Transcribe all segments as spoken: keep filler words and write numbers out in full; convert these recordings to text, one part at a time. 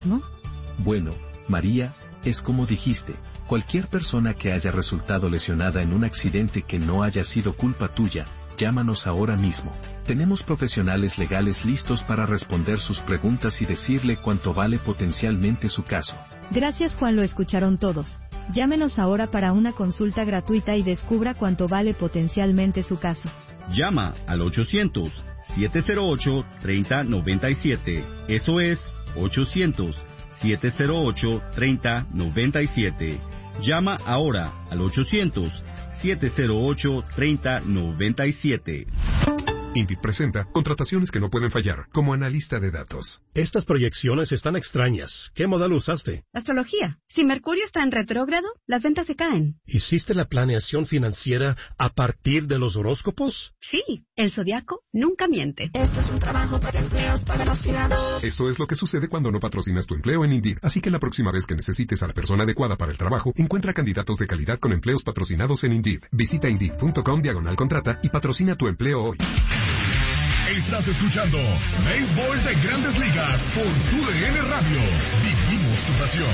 ¿no? Bueno, María, es como dijiste, cualquier persona que haya resultado lesionada en un accidente que no haya sido culpa tuya, llámanos ahora mismo. Tenemos profesionales legales listos para responder sus preguntas y decirle cuánto vale potencialmente su caso. Gracias, Juan, lo escucharon todos. Llámenos ahora para una consulta gratuita y descubra cuánto vale potencialmente su caso. Llama al ochocientos, siete cero ocho, tres cero nueve siete. Eso es ochocientos, siete cero ocho, tres cero nueve siete. Llama ahora al ochocientos, siete cero ocho, tres cero nueve siete. Indeed presenta contrataciones que no pueden fallar, como analista de datos. Estas proyecciones están extrañas. ¿Qué modelo usaste? Astrología. Si Mercurio está en retrógrado, las ventas se caen. ¿Hiciste la planeación financiera a partir de los horóscopos? Sí, el zodiaco nunca miente. Esto es un trabajo para empleos patrocinados. Esto es lo que sucede cuando no patrocinas tu empleo en Indeed. Así que la próxima vez que necesites a la persona adecuada para el trabajo, encuentra candidatos de calidad con empleos patrocinados en Indeed. Visita Indeed.com diagonal contrata y patrocina tu empleo hoy. Estás escuchando Béisbol de Grandes Ligas por U D N Radio. Vivimos tu pasión.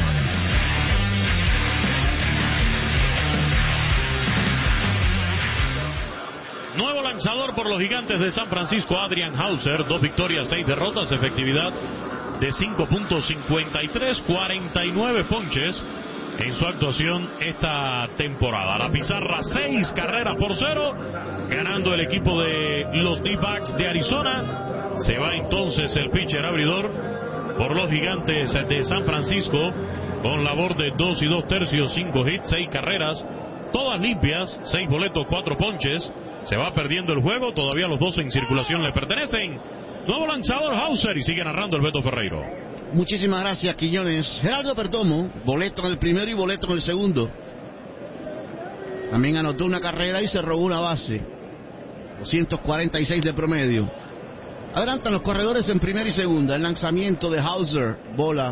Nuevo lanzador por los Gigantes de San Francisco, Adrian Hauser. Dos victorias, seis derrotas, efectividad de cinco punto cincuenta y tres, cuarenta y nueve ponches en su actuación esta temporada. La pizarra, seis carreras por cero, ganando el equipo de los D-backs de Arizona. Se va entonces el pitcher abridor por los Gigantes de San Francisco con labor de dos y dos tercios, cinco hits, seis carreras, todas limpias, seis boletos, cuatro ponches. Se va perdiendo el juego, todavía los dos en circulación le pertenecen. Nuevo lanzador Hauser y sigue narrando el Beto Ferreiro. Muchísimas gracias, Quiñones. Gerardo Perdomo, boleto en el primero y boleto en el segundo. También anotó una carrera y se robó una base. doscientos cuarenta y seis de promedio. Adelantan los corredores en primera y segunda. El lanzamiento de Hauser, bola.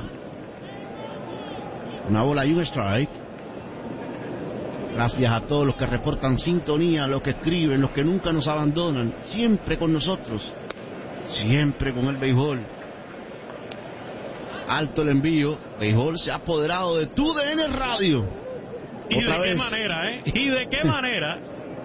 Una bola y un strike. Gracias a todos los que reportan sintonía, los que escriben, los que nunca nos abandonan. Siempre con nosotros. Siempre con el béisbol. Alto el envío. Béisbol se ha apoderado de tu D N Radio. ¿Y Otra de vez. qué manera, eh? ¿Y de qué manera?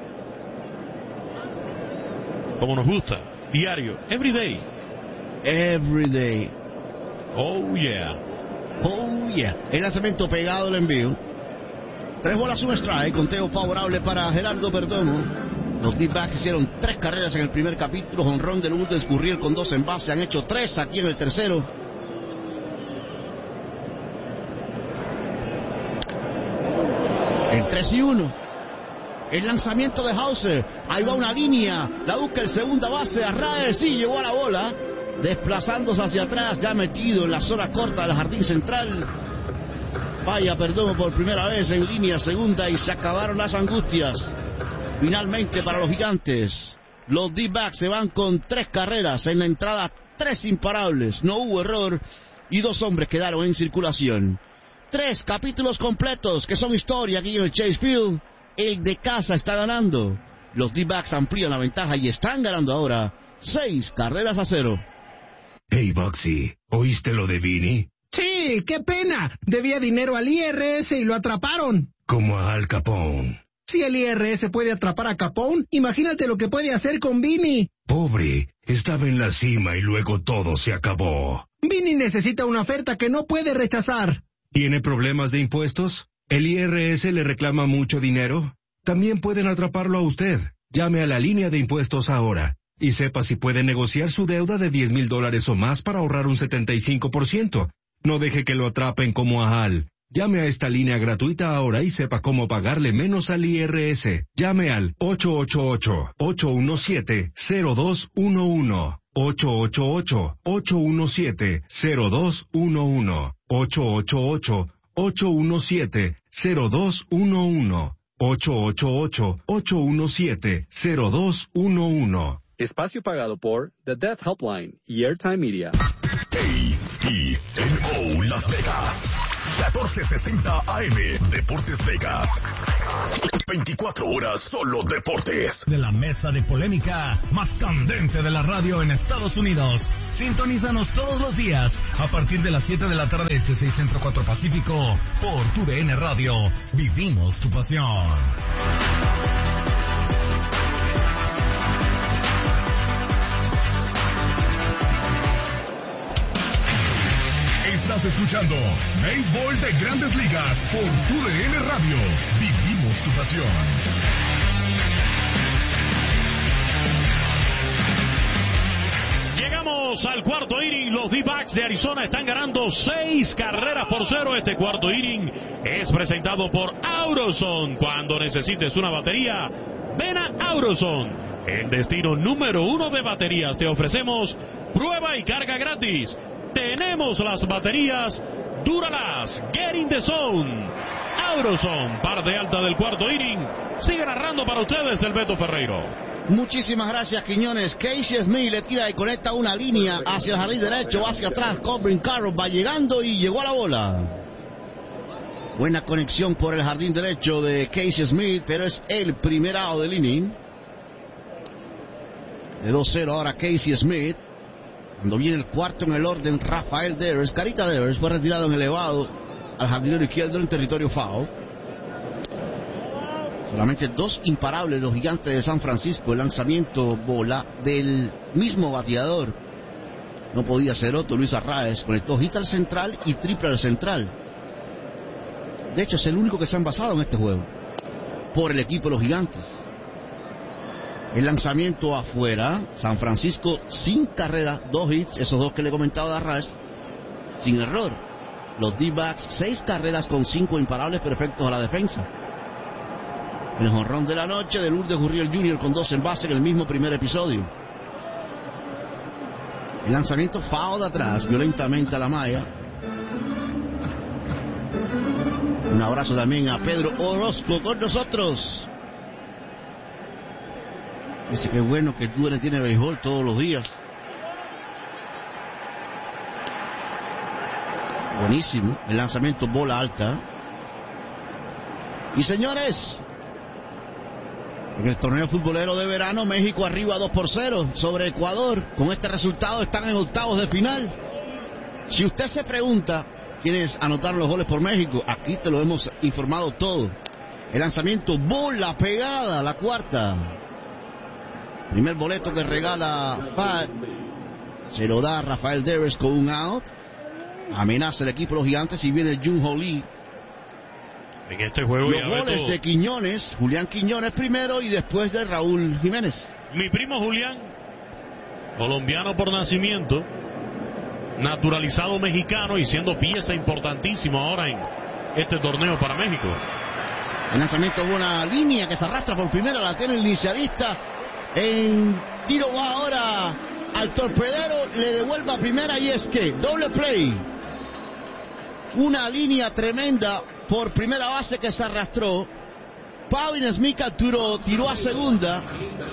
Como nos gusta. Diario. Every day. Every day. Oh, yeah. Oh, yeah. El lanzamiento pegado al envío. Tres bolas, un strike. Conteo favorable para Gerardo Perdomo. Los D-backs hicieron tres carreras en el primer capítulo. Jonrón de Lourdes Gurriel con dos en base. Han hecho tres aquí en el tercero. El tres y uno. El lanzamiento de Hauser. Ahí va una línea. La busca el segunda base. Arraez sí llegó a la bola. Desplazándose hacia atrás. Ya metido en la zona corta del jardín central. Vaya Perdomo por primera vez en línea segunda y se acabaron las angustias. Finalmente para los Gigantes. Los D-backs se van con tres carreras en la entrada. Tres imparables. No hubo error. Y dos hombres quedaron en circulación. Tres capítulos completos que son historia aquí en el Chase Field. El de casa está ganando. Los D-backs amplían la ventaja y están ganando ahora seis carreras a cero. Hey, Boxy, ¿oíste lo de Vinny? Sí, qué pena. Debía dinero al I R S y lo atraparon. Como a Al Capone. Si el I R S puede atrapar a Capone, imagínate lo que puede hacer con Vinny. Pobre, estaba en la cima y luego todo se acabó. Vinny necesita una oferta que no puede rechazar. ¿Tiene problemas de impuestos? ¿El I R S le reclama mucho dinero? También pueden atraparlo a usted. Llame a la línea de impuestos ahora y sepa si puede negociar su deuda de diez mil dólares o más para ahorrar un setenta y cinco por ciento. No deje que lo atrapen como a Al. Llame a esta línea gratuita ahora y sepa cómo pagarle menos al I R S. Llame al ocho ocho ocho, ocho uno siete, cero dos uno uno. ocho ocho ocho, ocho uno siete, cero dos uno uno. ocho ocho ocho, ocho uno siete, cero dos uno uno. ocho ocho ocho, ocho uno siete, cero dos uno uno. Espacio pagado por The Death Helpline y Airtime Media. A T N O Las Vegas. catorce sesenta A M, Deportes Vegas. veinticuatro horas solo deportes. De la mesa de polémica más candente de la radio en Estados Unidos. Sintonízanos todos los días a partir de las siete de la tarde, este seis Centro cuatro Pacífico, por tu D N Radio. Vivimos tu pasión. Estás escuchando Béisbol de Grandes Ligas por tu D N Radio. Vivimos tu pasión. Llegamos al cuarto inning. Los D-backs de Arizona están ganando seis carreras por cero. Este cuarto inning es presentado por Auroson. Cuando necesites una batería, ven a Auroson, el destino número uno de baterías. Te ofrecemos prueba y carga gratis. Tenemos las baterías Duralast, Get in the Zone. Auroson, parte alta del cuarto inning. Sigue narrando para ustedes el Beto Ferreiro. Muchísimas gracias, Quiñones. Casey Smith le tira y conecta una línea hacia el jardín derecho, hacia atrás. Corbin Carroll va llegando y llegó a la bola. Buena conexión por el jardín derecho de Casey Smith, pero es el primer out del inning. De dos cero ahora Casey Smith. Cuando viene el cuarto en el orden, Rafael Devers, Carita Devers, fue retirado en elevado al jardinero izquierdo en territorio foul. Solamente dos imparables los Gigantes de San Francisco. El lanzamiento bola del mismo bateador. No podía ser otro. Luis Arraez conectó hit al central y triple al central. De hecho, es el único que se han basado en este juego por el equipo de los Gigantes. El lanzamiento afuera. San Francisco sin carrera, dos hits, esos dos que le comentaba de Arraez, sin error. Los D-backs, seis carreras con cinco imparables perfectos a la defensa. El jonrón de la noche de Lourdes Gurriel junior con dos en base en el mismo primer episodio. El lanzamiento foul de atrás, violentamente a la malla. Un abrazo también a Pedro Orozco con nosotros. Dice que bueno que tú tiene béisbol todos los días. Buenísimo. El lanzamiento bola alta. Y señores, en el torneo futbolero de verano, México arriba dos por cero sobre Ecuador. Con este resultado están en octavos de final. Si usted se pregunta quiénes anotaron los goles por México, aquí te lo hemos informado todo. El lanzamiento bola pegada, la cuarta. Primer boleto que regala Fat. Se lo da Rafael Devers con un out. Amenaza el equipo de los Gigantes y viene Jung-Hoo Lee. En este juego los goles Beto... de Quiñones, Julián Quiñones primero y después de Raúl Jiménez. Mi primo Julián, colombiano por nacimiento, naturalizado mexicano y siendo pieza importantísima ahora en este torneo para México. El lanzamiento de una línea que se arrastra por primera, la tiene el inicialista. En tiro va ahora al torpedero, le devuelve a primera y es que doble play. Una línea tremenda por primera base que se arrastró. Pavin Smith capturó, tiró a segunda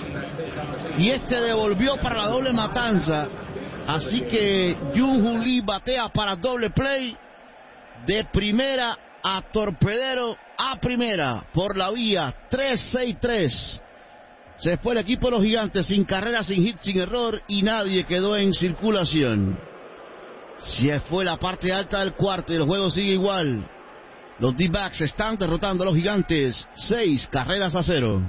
y este devolvió para la doble matanza. Así que Jung-Hoo Lee batea para doble play de primera a torpedero a primera por la vía tres seis tres. Se fue el equipo de los Gigantes sin carrera, sin hit, sin error y nadie quedó en circulación. Se fue la parte alta del cuarto y el juego sigue igual. Los D-backs están derrotando a los Gigantes seis carreras a cero.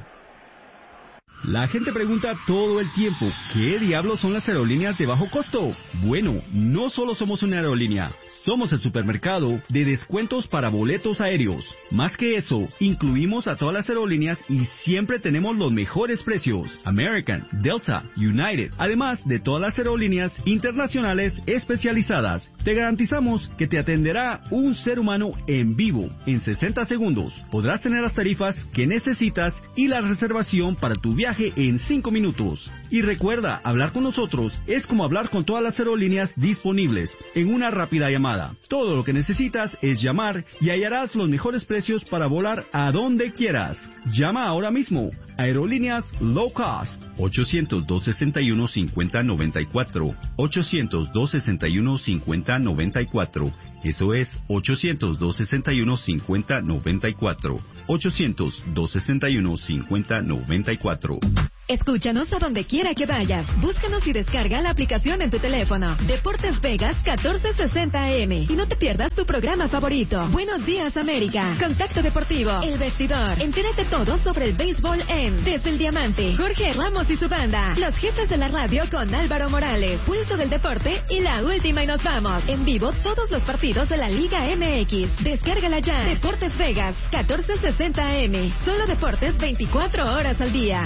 La gente pregunta todo el tiempo, ¿qué diablos son las aerolíneas de bajo costo? Bueno, no solo somos una aerolínea, somos el supermercado de descuentos para boletos aéreos. Más que eso, incluimos a todas las aerolíneas y siempre tenemos los mejores precios. American, Delta, United, además de todas las aerolíneas internacionales especializadas. Te garantizamos que te atenderá un ser humano en vivo en sesenta segundos. Podrás tener las tarifas que necesitas y la reservación para tu viaje en cinco minutos. Y recuerda, hablar con nosotros es como hablar con todas las aerolíneas disponibles en una rápida llamada. Todo lo que necesitas es llamar y hallarás los mejores precios para volar a donde quieras. Llama ahora mismo. Aerolíneas Low Cost. ochocientos, dos sesenta y uno, cincuenta noventa y cuatro. ochocientos, dos sesenta y uno, cincuenta noventa y cuatro. Eso es ochocientos, doscientos sesenta y uno, cincuenta noventa y cuatro. ochocientos, doscientos sesenta y uno, cincuenta noventa y cuatro. Escúchanos a donde quiera que vayas. Búscanos y descarga la aplicación en tu teléfono. Deportes Vegas catorce sesenta A M. Y no te pierdas tu programa favorito. Buenos días, América. Contacto Deportivo. El Vestidor. Entérate todo sobre el béisbol en Desde el Diamante. Jorge Ramos y su banda. Los jefes de la radio con Álvaro Morales. Pulso del deporte y la última y nos vamos. En vivo todos los partidos de la Liga M X. Descárgala ya. Deportes Vegas catorce sesenta A M. Solo deportes veinticuatro horas al día.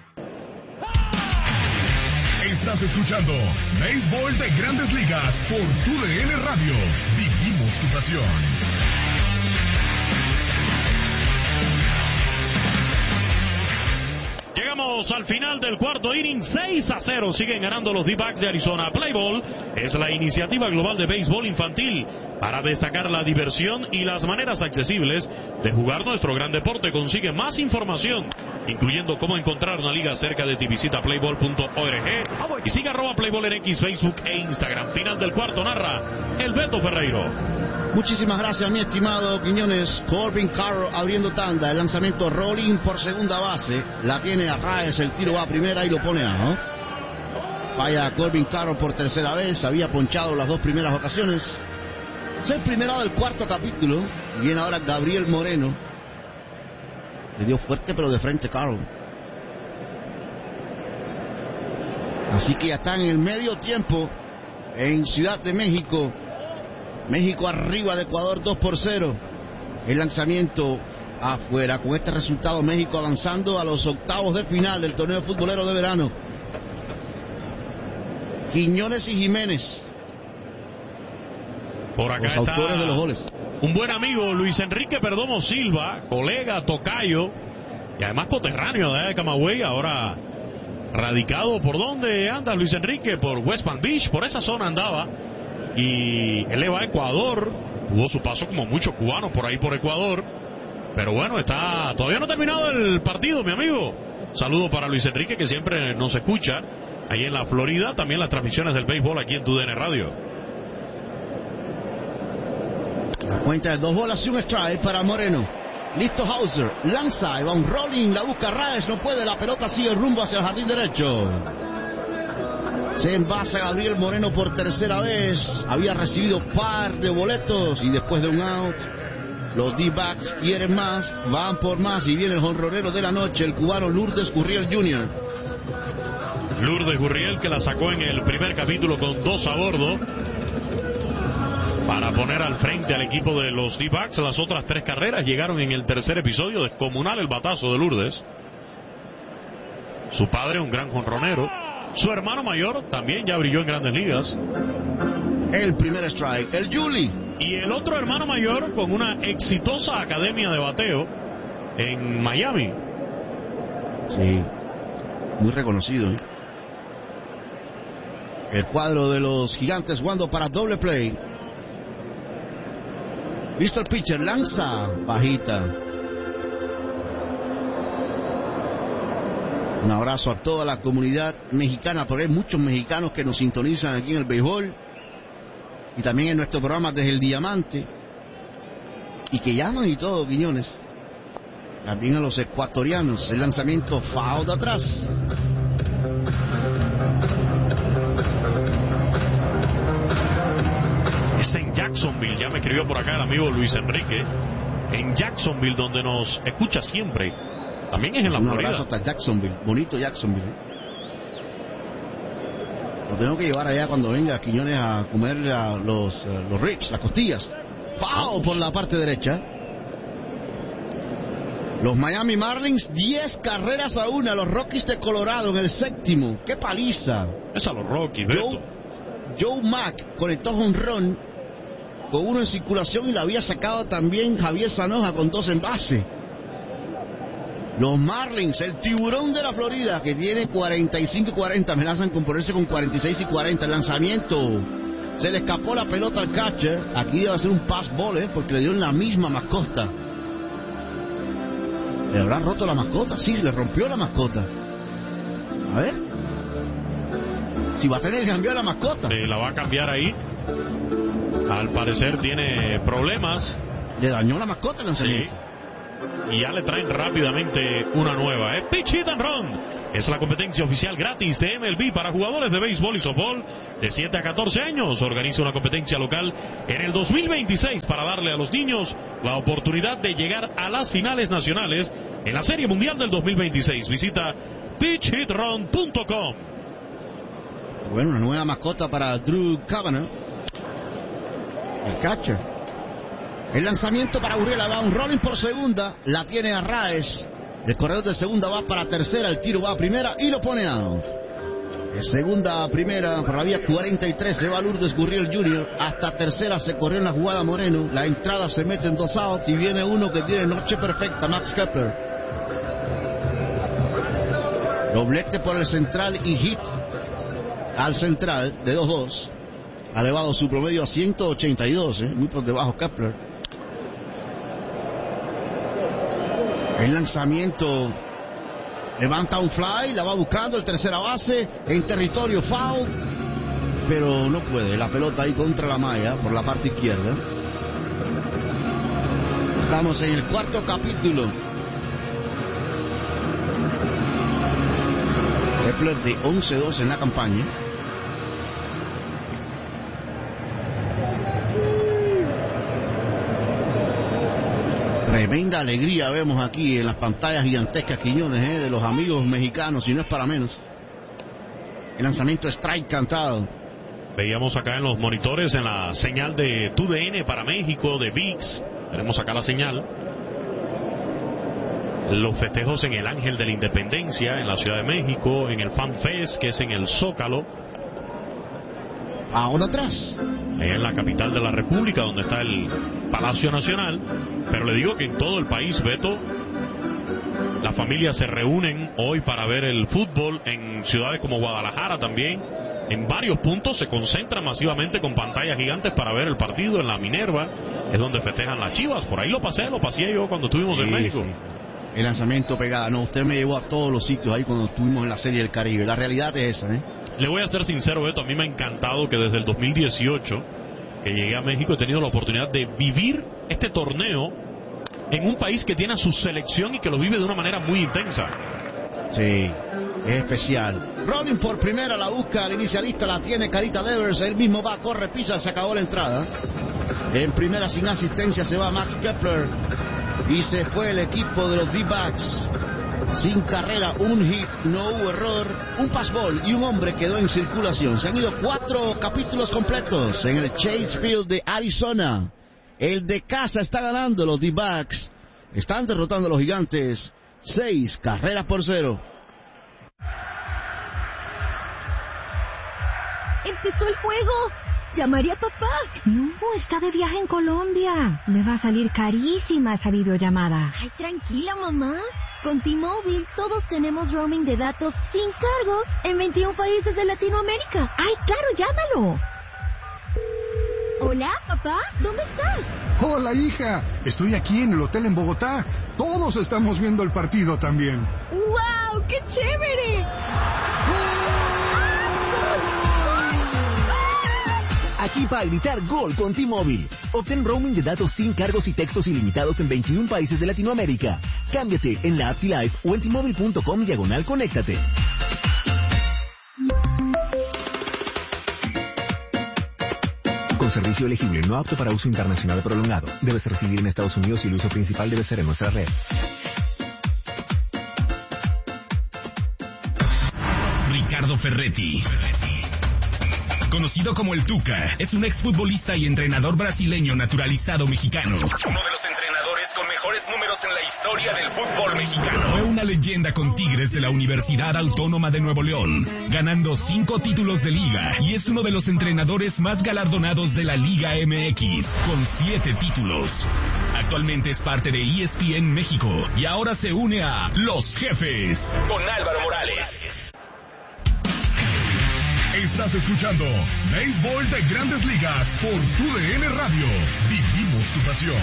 Estás escuchando Béisbol de Grandes Ligas por Tu D N Radio. Vivimos tu pasión. Llegamos al final del cuarto inning, seis a cero, siguen ganando los D-backs de Arizona. Play Ball es la iniciativa global de béisbol infantil para destacar la diversión y las maneras accesibles de jugar nuestro gran deporte. Consigue más información, incluyendo cómo encontrar una liga cerca de ti. Visita playball punto org y siga arroba Playball en X, Facebook e Instagram. Final del cuarto narra el Beto Ferreiro. Muchísimas gracias, mi estimado Quiñones. Corbin Carroll abriendo tanda. El lanzamiento rolling por segunda base. La tiene Arraez, el tiro va a primera y lo pone a, ¿no? Falla Corbin Carroll por tercera vez. Había ponchado las dos primeras ocasiones. Es el primero del cuarto capítulo. Viene ahora Gabriel Moreno. Le dio fuerte pero de frente Carroll. Así que ya está en el medio tiempo en Ciudad de México. México arriba de Ecuador dos por cero. El lanzamiento afuera. Con este resultado México avanzando a los octavos de final del torneo futbolero de verano. Quiñones y Jiménez, por acá los está autores de los goles. Un buen amigo, Luis Enrique Perdomo Silva, colega, tocayo y además coterráneo de Camagüey, ahora radicado. ¿Por dónde anda Luis Enrique? Por West Palm Beach, por esa zona andaba. Y él le va a Ecuador, tuvo su paso como muchos cubanos por ahí por Ecuador, pero bueno, está todavía no ha terminado el partido, mi amigo. Saludo para Luis Enrique, que siempre nos escucha ahí en la Florida, también las transmisiones del béisbol aquí en Tu D N Radio. La cuenta de dos bolas y un strike para Moreno. Listo Hauser, lanza, y va un rolling, la busca Raes, no puede, la pelota sigue rumbo hacia el jardín derecho. Se envasa Gabriel Moreno por tercera vez. Había recibido par de boletos y después de un out, los D-backs quieren más, van por más y viene el jonronero de la noche, el cubano Lourdes Gurriel junior Lourdes Gurriel, que la sacó en el primer capítulo con dos a bordo para poner al frente al equipo de los D-backs. Las otras tres carreras llegaron en el tercer episodio. Descomunal el batazo de Lourdes. Su padre, un gran jonronero. Su hermano mayor también ya brilló en Grandes Ligas. El primer strike, el Juli. Y el otro hermano mayor con una exitosa academia de bateo en Miami. Sí, muy reconocido, ¿eh? El cuadro de los Gigantes jugando para doble play. Listo el pitcher, lanza, bajita. Un abrazo a toda la comunidad mexicana, porque hay muchos mexicanos que nos sintonizan aquí en el béisbol y también en nuestro programa Desde el Diamante, y que llaman y todo, Quiñones. También a los ecuatorianos. El lanzamiento foul de atrás. Es en Jacksonville, ya me escribió por acá el amigo Luis Enrique. En Jacksonville, donde nos escucha siempre. También es en la Un Florida. abrazo hasta Jacksonville, bonito Jacksonville. Lo tengo que llevar allá cuando venga Quiñones a comer a los, uh, los ribs, las costillas. Foul por la parte derecha. Los Miami Marlins, diez carreras a una. Los Rockies de Colorado en el séptimo. ¡Qué paliza! Es a los Rockies, Beto. Joe, Joe Mack conectó jonrón con uno en circulación y la había sacado también Javier Zanoja con dos en base. Los Marlins, el tiburón de la Florida, que tiene cuarenta y cinco y cuarenta, amenazan con ponerse con cuarenta y seis y cuarenta. El lanzamiento, se le escapó la pelota al catcher. Aquí debe ser un pass ball, ¿eh? Porque le dieron la misma mascota. ¿Le habrá roto la mascota? Sí, se le rompió la mascota. A ver. Si va a tener que cambiar la mascota. Sí, la va a cambiar ahí. al parecer tiene problemas. Le dañó la mascota el lanzamiento. Sí. Y ya le traen rápidamente una nueva. ¿eh? Pitch Hit and Run es la competencia oficial gratis de M L B para jugadores de béisbol y softball de siete a catorce años. Organiza una competencia local en el dos mil veintiséis para darle a los niños la oportunidad de llegar a las finales nacionales en la Serie Mundial del dos mil veintiséis. Visita pitch hit run punto com. Bueno, una nueva mascota para Drew Cavanagh, el catcher. El lanzamiento para Urriela va un rolling por segunda, la tiene Arraez. El corredor de segunda va para tercera, el tiro va a primera y lo pone out. De segunda a primera, por la vía cuarenta y tres se va Lourdes Gurriel junior Hasta tercera se corrió en la jugada Moreno. La entrada se mete en dos outs y viene uno que tiene noche perfecta, Max Kepler. Doblete por el central y hit al central de dos dos. Ha elevado su promedio a ciento ochenta y dos, ¿eh? Muy por debajo Kepler. El lanzamiento levanta un fly, la va buscando el tercera base en territorio foul, pero no puede. La pelota ahí contra la malla por la parte izquierda. Estamos en el cuarto capítulo. Kepler de once dos en la campaña. Tremenda alegría vemos aquí en las pantallas gigantescas, Quiñones, ¿eh? de los amigos mexicanos, y no es para menos. El lanzamiento strike cantado. Veíamos acá en los monitores, en la señal de T U D N para México, de V I X. Tenemos acá la señal. Los festejos en el Ángel de la Independencia, en la Ciudad de México, en el Fan Fest, que es en el Zócalo. Ahora atrás. Allá en la capital de la República, donde está el Palacio Nacional. Pero le digo que en todo el país, Beto, las familias se reúnen hoy para ver el fútbol. En ciudades como Guadalajara también, en varios puntos se concentran masivamente con pantallas gigantes para ver el partido. En la Minerva es donde festejan las Chivas. Por ahí lo pasé, lo pasé yo cuando estuvimos sí, en México. Sí. El lanzamiento pegada. No, usted me llevó a todos los sitios ahí cuando estuvimos en la Serie del Caribe. La realidad es esa, ¿eh? Le voy a ser sincero, Beto, a mí me ha encantado que desde el dos mil dieciocho que llegué a México he tenido la oportunidad de vivir este torneo en un país que tiene a su selección y que lo vive de una manera muy intensa. Sí, es especial. Rolling por primera, la busca al inicialista, la tiene Carita Devers, él mismo va, corre, pisa, se acabó la entrada. En primera sin asistencia se va Max Kepler y se fue el equipo de los D-backs. Sin carrera, un hit, no hubo error, un passball y un hombre quedó en circulación. Se han ido cuatro capítulos completos en el Chase Field de Arizona. El de casa está ganando, los D-backs están derrotando a los Gigantes. Seis carreras por cero. Empezó el juego. ¿Llamaría a papá? No, está de viaje en Colombia. Le va a salir carísima esa videollamada. Ay, tranquila, mamá. Con T-Mobile todos tenemos roaming de datos sin cargos en veintiún países de Latinoamérica. ¡Ay, claro, llámalo! Hola, papá, ¿dónde estás? Hola, hija. Estoy aquí en el hotel en Bogotá. Todos estamos viendo el partido también. ¡Wow! ¡Qué chévere! Aquí para gritar gol con T-Mobile. Obtén roaming de datos sin cargos y textos ilimitados en veintiún países de Latinoamérica. Cámbiate en la app T-Life o en T Mobile punto com diagonal conéctate. Con servicio elegible, no apto para uso internacional prolongado. Debes residir en Estados Unidos y el uso principal debe ser en nuestra red. Ricardo Ferretti, conocido como el Tuca, es un exfutbolista y entrenador brasileño naturalizado mexicano. Uno de los entrenadores con mejores números en la historia del fútbol mexicano. Fue una leyenda con Tigres de la Universidad Autónoma de Nuevo León, ganando cinco títulos de liga, y es uno de los entrenadores más galardonados de la Liga M X, con siete títulos. Actualmente es parte de E S P N México y ahora se une a Los Jefes con Álvaro Morales. Estás escuchando Béisbol de Grandes Ligas por T U D N Radio. Vivimos tu pasión.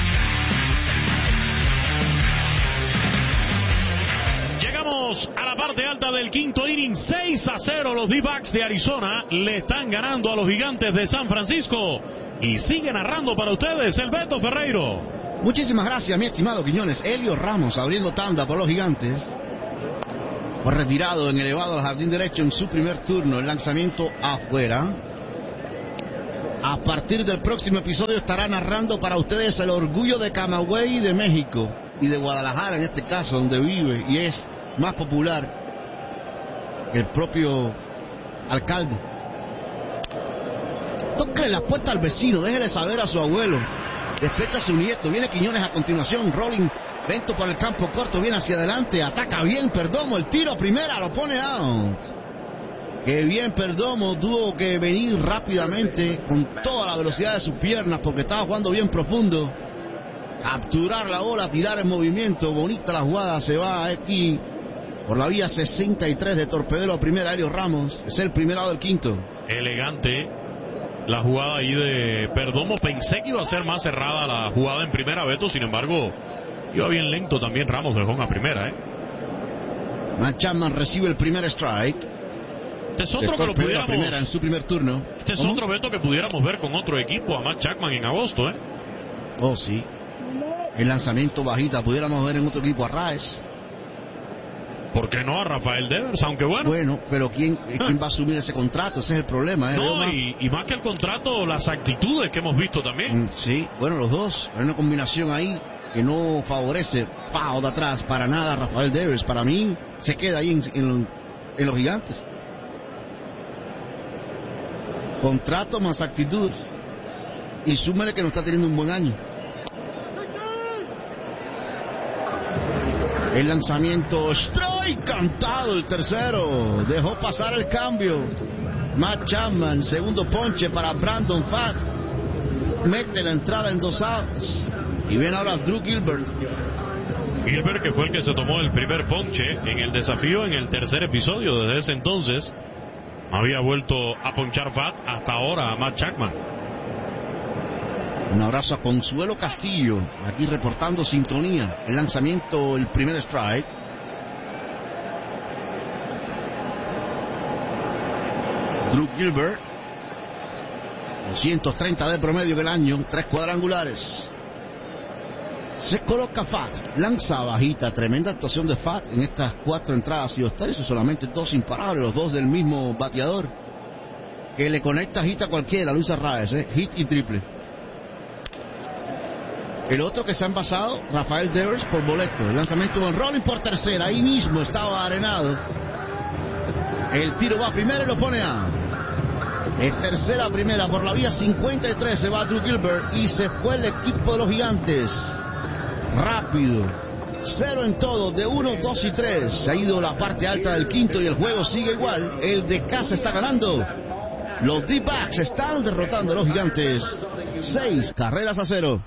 Llegamos a la parte parte alta del quinto inning, seis a cero. Los D-backs de Arizona le están ganando a los Gigantes de San Francisco. Y sigue narrando para ustedes el Beto Ferreiro. Muchísimas gracias, mi estimado Quiñones. Elio Ramos abriendo tanda por los Gigantes. Fue retirado en elevado al jardín derecho en su primer turno. El lanzamiento afuera. A partir del próximo episodio estará narrando para ustedes el orgullo de Camagüey de México y de Guadalajara en este caso, donde vive y es más popular que el propio alcalde. Tócale la puerta al vecino, déjele saber a su abuelo. Despierta a su nieto. Viene Quiñones a continuación. Rolling lento por el campo corto, viene hacia adelante, ataca bien Perdomo, el tiro a primera lo pone out. Que bien Perdomo tuvo que venir rápidamente con toda la velocidad de sus piernas porque estaba jugando bien profundo. Capturar la bola, tirar en movimiento, bonita la jugada, se va aquí por la vía sesenta y tres de torpedero a primera. Elio Ramos, es el primer lado del quinto. Elegante la jugada ahí de Perdomo. Pensé que iba a ser más cerrada la jugada en primera, Beto, sin embargo iba bien lento también Ramos de home a primera, ¿eh? Matt Chapman recibe el primer strike. Este es otro que lo pudiéramos, primera en su primer turno. Este es ¿Cómo? otro Beto que pudiéramos ver con otro equipo, a Matt Chapman en agosto, ¿eh? Oh, sí. El lanzamiento bajita, pudiéramos ver en otro equipo a Raes. ¿Por qué no a Rafael Devers? Aunque bueno. Bueno, pero ¿quién, ¿quién va a asumir ese contrato? Ese es el problema, ¿eh? No, y, y más que el contrato, las actitudes que hemos visto también. Mm, sí, bueno, los dos. Hay una combinación ahí que no favorece Fao de atrás para nada a Rafael Devers. Para mí, se queda ahí en, en, en los Gigantes. Contrato más actitud. Y súmale que no está teniendo un buen año. El lanzamiento, strike cantado el tercero. Dejó pasar el cambio. Matt Chapman, segundo ponche para Brandon Pfaadt. Mete la entrada en dos outs. Y viene ahora Drew Gilbert. Gilbert, que fue el que se tomó el primer ponche en el desafío en el tercer episodio. Desde ese entonces había vuelto a ponchar Pfaadt hasta ahora a Matt Chapman. Un abrazo a Consuelo Castillo, aquí reportando sintonía. El lanzamiento, el primer strike. Drew Gilbert, doscientos treinta de promedio en el año, tres cuadrangulares. Se coloca Pfaadt, lanza bajita, tremenda actuación de Pfaadt en estas cuatro entradas y dos tercios, solamente dos imparables, los dos del mismo bateador, que le conecta hit a cualquiera, Luis Arraez, ¿eh? Hit y triple. El otro que se han pasado, Rafael Devers por boleto. El lanzamiento con rolling por tercera. Ahí mismo estaba arenado. El tiro va primero y lo pone out. En tercera primera por la vía cincuenta y tres se va Drew Gilbert y se fue el equipo de los Gigantes. Rápido. Cero en todo, de uno, dos y tres. Se ha ido la parte alta del quinto y el juego sigue igual. El de casa está ganando. Los D-backs están derrotando a los Gigantes. Seis carreras a cero.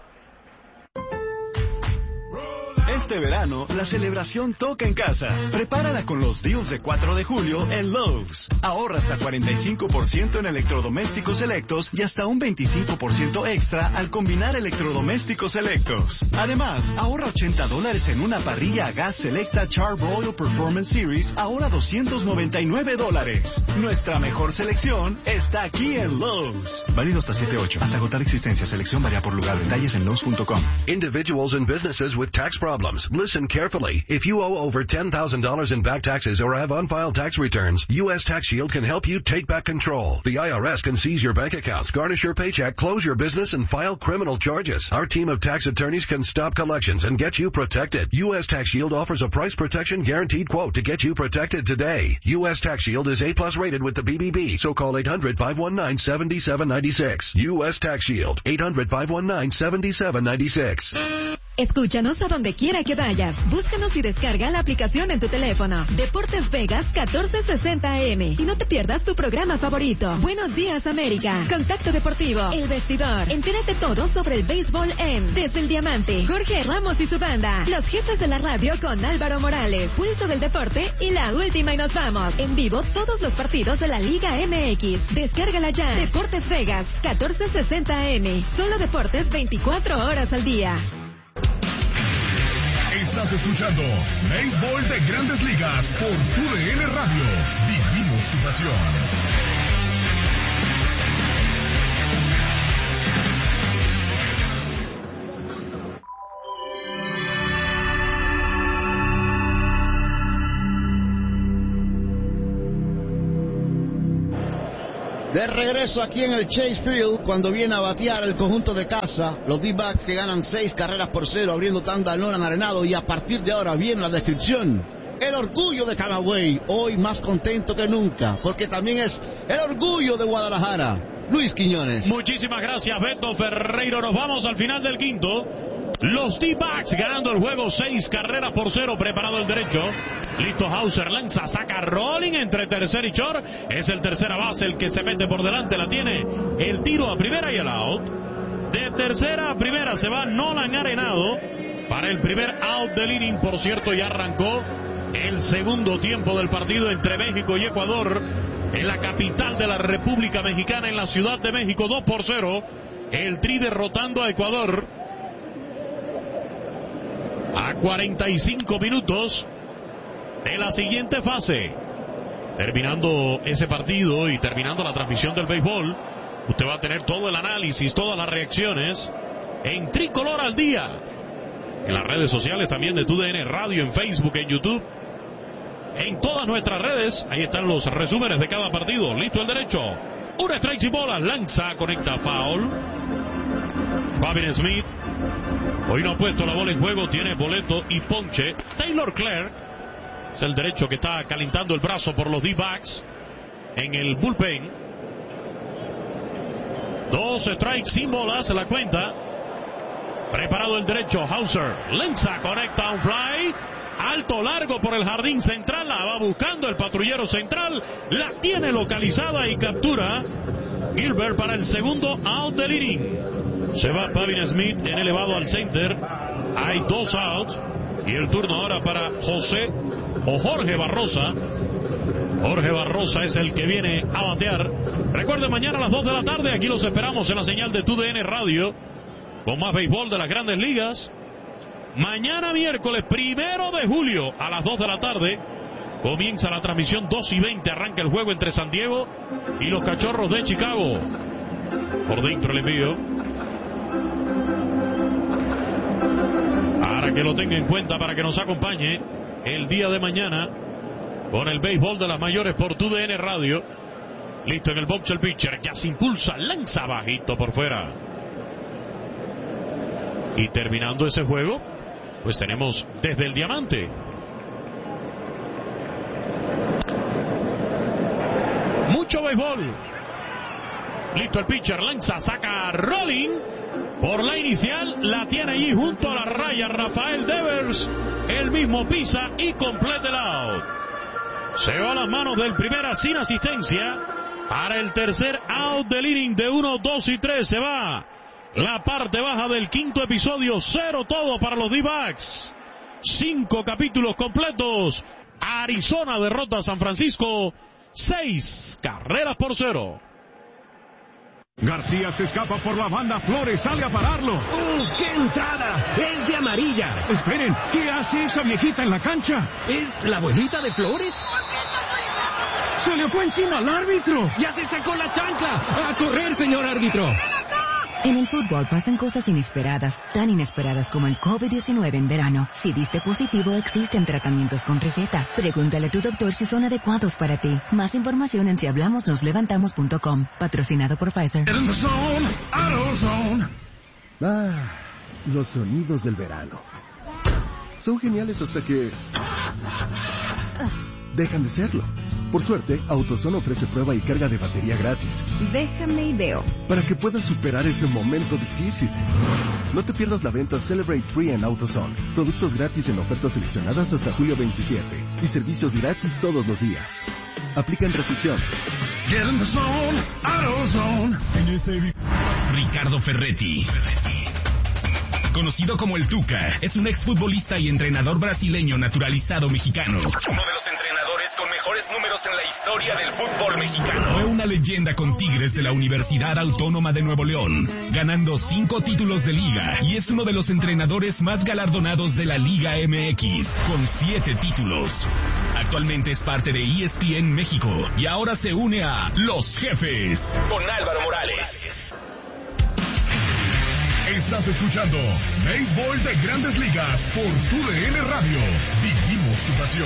Este verano, la celebración toca en casa. Prepárala con los deals de cuatro de julio en Lowe's. Ahorra hasta cuarenta y cinco por ciento en electrodomésticos selectos y hasta un veinticinco por ciento extra al combinar electrodomésticos selectos. Además, ahorra ochenta dólares en una parrilla a gas selecta Char-Broil Performance Series, ahora doscientos noventa y nueve dólares. Nuestra mejor selección está aquí en Lowe's. Válido hasta siete ocho. Hasta agotar existencia. Selección varía por lugar. Detalles en Lowe's punto com. Individuals and businesses with tax problems. Listen carefully. If you owe over ten thousand dollars in back taxes or have unfiled tax returns, U S Tax Shield can help you take back control. The I R S can seize your bank accounts, garnish your paycheck, close your business, and file criminal charges. Our team of tax attorneys can stop collections and get you protected. U S Tax Shield offers a price protection guaranteed quote to get you protected today. U S Tax Shield is A plus rated with the B B B, so call eight hundred, five one nine, seven seven nine six. U S Tax Shield, eight hundred, five one nine, seven seven nine six. Escúchanos a donde quiera que vayas. Búscanos y descarga la aplicación en tu teléfono. Deportes Vegas catorce sesenta A M. Y no te pierdas tu programa favorito. Buenos días, América. Contacto Deportivo. El Vestidor. Entérate todo sobre el béisbol en Desde el Diamante. Jorge Ramos y su banda. Los jefes de la radio con Álvaro Morales. Pulso del deporte y la última y nos vamos. En vivo todos los partidos de la Liga M X. Descárgala ya. Deportes Vegas catorce sesenta A M. Solo deportes veinticuatro horas al día. Estás escuchando Béisbol de Grandes Ligas por T U D N Radio. Vivimos tu pasión. De regreso aquí en el Chase Field, cuando viene a batear el conjunto de casa, los D-backs que ganan seis carreras por cero, abriendo tanda al Nolan Arenado, y a partir de ahora viene la descripción. El orgullo de Camagüey, hoy más contento que nunca, porque también es el orgullo de Guadalajara. Luis Quiñones. Muchísimas gracias, Beto Ferreiro. Nos vamos al final del quinto. Los D-backs ganando el juego seis carreras por cero. Preparado el derecho. Listo Hauser, lanza, saca Rolling entre tercer y short. Es el tercera base el que se mete por delante. La tiene el tiro a primera y el out. De tercera a primera se va Nolan Arenado para el primer out del inning. Por cierto, ya arrancó el segundo tiempo del partido entre México y Ecuador en la capital de la República Mexicana, en la Ciudad de México. Dos por cero. El Tri derrotando a Ecuador a cuarenta y cinco minutos de la siguiente fase. Terminando ese partido y terminando la transmisión del béisbol, usted va a tener todo el análisis, todas las reacciones en Tricolor al Día, en las redes sociales también de T U D N Radio, en Facebook, en YouTube, en todas nuestras redes. Ahí están los resúmenes de cada partido. Listo el derecho, una strike y bola, lanza, conecta, foul. Pavin Smith hoy no ha puesto la bola en juego, tiene boleto y ponche. Taylor Clark es el derecho que está calentando el brazo por los D-backs en el bullpen. Dos strikes sin bolas, la cuenta. Preparado el derecho, Hauser lanza, conecta un fly alto, largo por el jardín central. La va buscando el patrullero central, la tiene localizada y captura Gilbert para el segundo out del inning. Se va Pavin Smith en elevado al center. Hay dos outs. Y el turno ahora para José o Jorge Barrosa. Jorge Barrosa es el que viene a batear. Recuerde, mañana a las dos de la tarde aquí los esperamos en la señal de T U D N Radio con más béisbol de las Grandes Ligas. Mañana miércoles primero de julio a las dos de la tarde comienza la transmisión. Dos y veinte arranca el juego entre San Diego y los Cachorros de Chicago. Por dentro el envío. Para que lo tenga en cuenta, para que nos acompañe el día de mañana con el béisbol de las mayores por T U D N Radio. Listo en el box el pitcher, ya se impulsa, lanza bajito por fuera. Y terminando ese juego, pues tenemos desde el diamante. Mucho béisbol. Listo el pitcher, lanza, saca Rolling. Por la inicial, la tiene allí junto a la raya Rafael Devers. Él mismo pisa y completa el out. Se va a las manos del primera sin asistencia. Para el tercer out del inning de uno, dos y tres. Se va la parte baja del quinto episodio. Cero todo para los D-backs. Cinco capítulos completos. Arizona derrota a San Francisco. Seis carreras por cero. García se escapa por la banda, Flores sale a pararlo. ¡Uh, qué entrada! ¡Es de amarilla! Esperen, ¿qué hace esa viejita en la cancha? ¿Es la abuelita de Flores? ¡Se le fue encima al árbitro! ¡Ya se sacó la chancla! ¡A correr, señor árbitro! En el fútbol pasan cosas inesperadas, tan inesperadas como el COVID diecinueve en verano. Si diste positivo, existen tratamientos con receta. Pregúntale a tu doctor si son adecuados para ti. Más información en si hablamos nos levantamos punto com. Patrocinado por Pfizer. Ah, los sonidos del verano. Son geniales hasta que dejan de serlo. Por suerte, AutoZone ofrece prueba y carga de batería gratis. Déjame y veo. Para que puedas superar ese momento difícil. No te pierdas la venta Celebrate Free en AutoZone. Productos gratis en ofertas seleccionadas hasta julio veintisiete. Y servicios gratis todos los días. Aplican restricciones. Get in the zone, AutoZone. Ricardo Ferretti. Conocido como el Tuca, es un exfutbolista y entrenador brasileño naturalizado mexicano. Uno de los entrenadores entrenadores con mejores números en la historia del fútbol mexicano. Fue una leyenda con Tigres de la Universidad Autónoma de Nuevo León, ganando cinco títulos de liga y es uno de los entrenadores más galardonados de la Liga M X, con siete títulos. Actualmente es parte de E S P N México y ahora se une a Los Jefes con Álvaro Morales. Estás escuchando Béisbol de Grandes Ligas por Tu D N Radio. Vivimos tu pasión.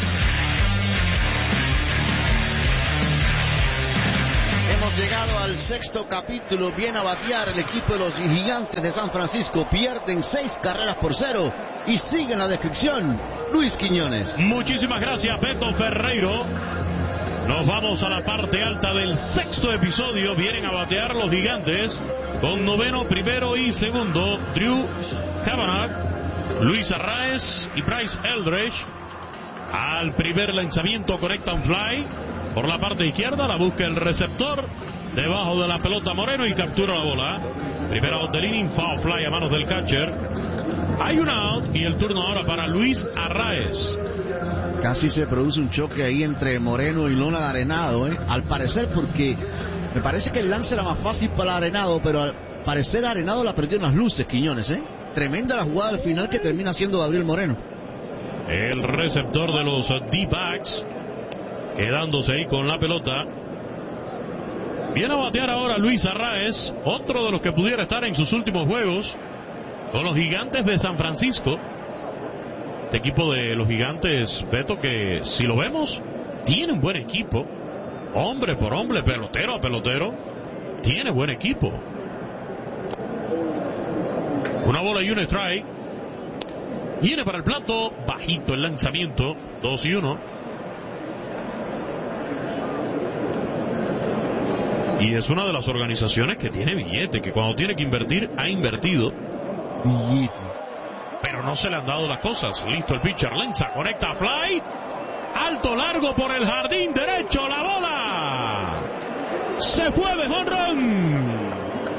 Hemos llegado al sexto capítulo. Viene a batear el equipo de los Gigantes de San Francisco. Pierden seis carreras por cero y sigue en la descripción Luis Quiñones. Muchísimas gracias, Beto Ferreiro. Nos vamos a la parte alta del sexto episodio. Vienen a batear los Gigantes con noveno, primero y segundo Drew Kavanagh, Luis Arraez y Bryce Eldridge. Al primer lanzamiento conecta un fly por la parte izquierda, la busca el receptor debajo de la pelota Moreno y captura la bola. Primera out del inning, foul fly a manos del catcher. Hay un out y el turno ahora para Luis Arraez. Casi se produce un choque ahí entre Moreno y Lona Arenado, ¿eh? Al parecer, porque me parece que el lance era más fácil para Arenado, pero al parecer Arenado la perdió en las luces, Quiñones, ¿eh? Tremenda la jugada al final que termina siendo Gabriel Moreno. El receptor de los D-backs quedándose ahí con la pelota. Viene a batear ahora Luis Arraez, otro de los que pudiera estar en sus últimos juegos con los Gigantes de San Francisco. Este equipo de los Gigantes, Beto, que si lo vemos, tiene un buen equipo. Hombre por hombre, pelotero a pelotero, tiene buen equipo. Una bola y un strike. Viene para el plato, bajito el lanzamiento, dos y uno. Y es una de las organizaciones que tiene billete, que cuando tiene que invertir, ha invertido. Billete. Pero no se le han dado las cosas. Listo el pitcher, lanza, conecta fly. Alto, largo por el jardín derecho, la bola. Se fue de jonrón.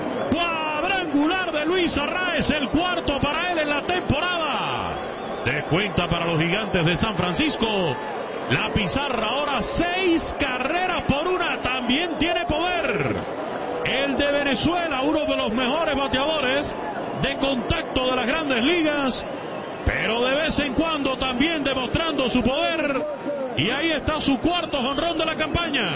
Cuadrangular de Luis Arraez, el cuarto para él en la temporada. Descuenta para los Gigantes de San Francisco. La pizarra ahora seis carreras por una. También tiene poder el de Venezuela, uno de los mejores bateadores de contacto de las grandes ligas, pero de vez en cuando también demostrando su poder. Y ahí está su cuarto jonrón de la campaña.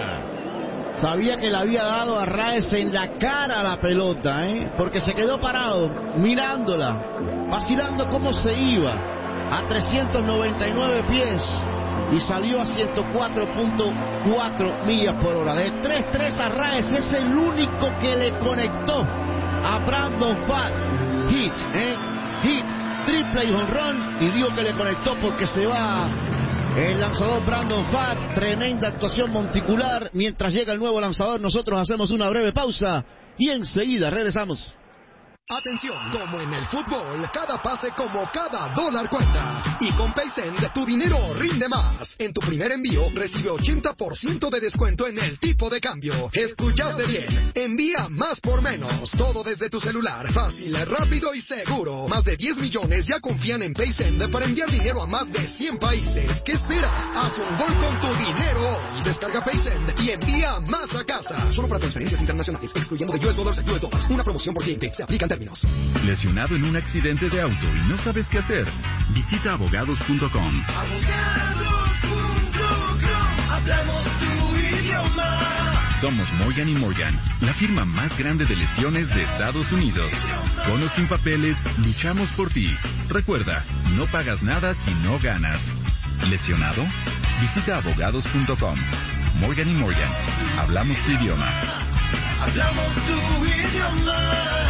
Sabía que le había dado a Arraez en la cara a la pelota, ¿eh? Porque se quedó parado mirándola, vacilando cómo se iba a trescientos noventa y nueve pies y salió a ciento cuatro punto cuatro millas por hora. De tres tres Arraez es el único que le conectó a Brandon Pfaadt. Hit, ¿eh? Hit, triple y jonrón. Y digo que le conectó porque se va el lanzador Brandon Pfaadt. Tremenda actuación monticular. Mientras llega el nuevo lanzador, nosotros hacemos una breve pausa y enseguida regresamos. Atención, como en el fútbol, cada pase como cada dólar cuenta. Y con PaySend, tu dinero rinde más. En tu primer envío, recibe ochenta por ciento de descuento en el tipo de cambio. ¿Escuchaste bien? Envía más por menos. Todo desde tu celular. Fácil, rápido y seguro. Más de diez millones ya confían en PaySend para enviar dinero a más de cien países. ¿Qué esperas? Haz un gol con tu dinero hoy. Descarga PaySend y envía más a casa. Solo para transferencias internacionales, excluyendo de U S Dollars a U S Dollars. Una promoción por cliente. Se aplican términos. ¿Lesionado en un accidente de auto y no sabes qué hacer? Visita abogados punto com. Abogados punto com. Hablamos tu idioma. Somos Morgan y Morgan, la firma más grande de lesiones de Estados Unidos. Con o sin papeles, luchamos por ti. Recuerda, no pagas nada si no ganas. ¿Lesionado? Visita abogados punto com. Morgan y Morgan, hablamos tu idioma. Hablamos tu idioma.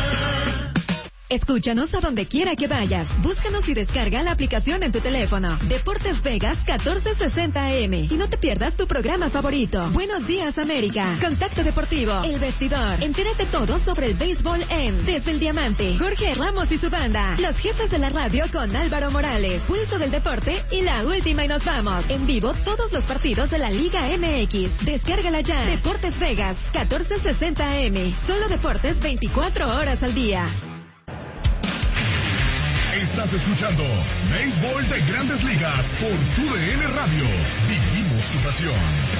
Escúchanos a donde quiera que vayas. Búscanos y descarga la aplicación en tu teléfono. Deportes Vegas catorce sesenta A M. Y no te pierdas tu programa favorito. Buenos días, América. Contacto Deportivo. El Vestidor. Entérate todo sobre el béisbol en Desde el Diamante. Jorge Ramos y su banda. Los jefes de la radio con Álvaro Morales. Pulso del deporte y la última y nos vamos. En vivo todos los partidos de la Liga M X. Descárgala ya. Deportes Vegas catorce sesenta A M. Solo deportes veinticuatro horas al día. Estás escuchando Béisbol de Grandes Ligas por Tu D N Radio. Vivimos tu pasión.